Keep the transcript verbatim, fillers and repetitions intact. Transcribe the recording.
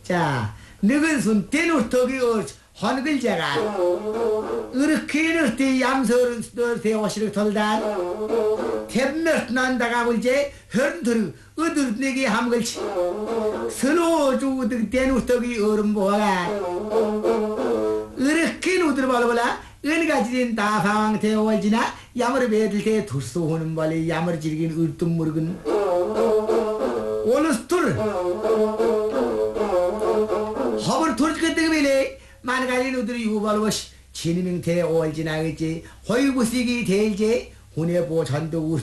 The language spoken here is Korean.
자, 너는 손 대놓더기 헌글자가 이렇게 너때 얌서를 너때 오시를 돌단 탭몇 난다가 볼제 현들 어들 내게 함글치 서로 주들 대놓더기 얼음 보아가 이렇게 누들 발라볼라 은가지린 다 방황 대월지나 야머리 배들 대 두수 오는 발에 야머리 지르긴 울뚱 모르긴 오늘 스토르 허벌 토르지겠다고 빌래 만가리 누들이 유발로시 진명 대월지나겠지 허유부시기 대일제 혼해보 전도